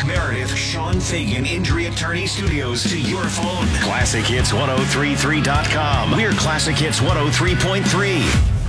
Mark Meredith, Sean Fagan Injury Attorney Studios to your phone. ClassicHits1033.com. We're Classic Hits 103.3.